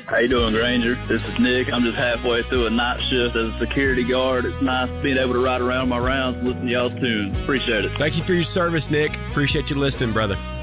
How you doing, Granger? This is Nick. I'm just halfway through a night shift as a security guard. It's nice being able to ride around my rounds and listen to y'all's tunes. Appreciate it. Thank you for your service, Nick. Appreciate you listening, brother.